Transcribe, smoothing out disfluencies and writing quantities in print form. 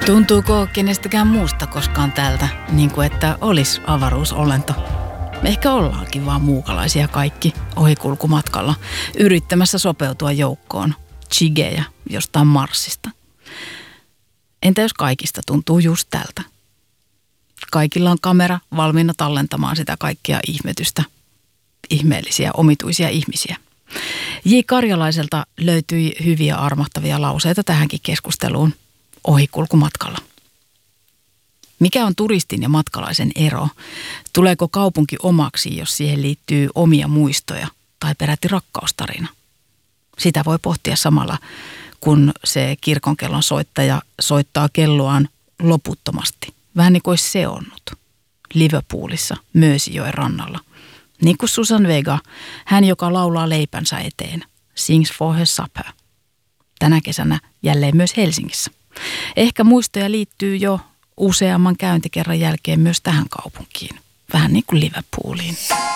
Tuntuuko kenestäkään muusta koskaan tältä, niin kuin että olisi avaruusolento? Me ehkä ollaankin vaan muukalaisia kaikki ohikulkumatkalla, yrittämässä sopeutua joukkoon, chigejä jostain Marsista. Entä jos kaikista tuntuu just tältä? Kaikilla on kamera valmiina tallentamaan sitä kaikkea ihmetystä, ihmeellisiä, omituisia ihmisiä. J. Karjalaiselta löytyi hyviä armahtavia lauseita tähänkin keskusteluun ohikulkumatkalla. Mikä on turistin ja matkalaisen ero? Tuleeko kaupunki omaksi, jos siihen liittyy omia muistoja tai peräti rakkaustarina? Sitä voi pohtia samalla, kun se kirkonkellon soittaja soittaa kelloaan loputtomasti. Vähän niin kuin olisi seonnut Liverpoolissa Merseyjoen rannalla. Niin kuin Susan Vega, hän joka laulaa leipänsä eteen, sings for her supper. Tänä kesänä jälleen myös Helsingissä. Ehkä muistoja liittyy jo useamman käyntikerran jälkeen myös tähän kaupunkiin. Vähän niin kuin Liverpooliin.